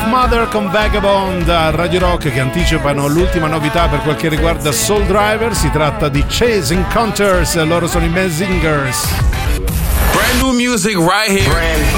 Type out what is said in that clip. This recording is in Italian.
Mother con Vagabond a Radio Rock, che anticipano l'ultima novità per quel che riguarda Soul Driver. Si tratta di Chasing Counters, loro sono i Menzingers. Brand new music right here.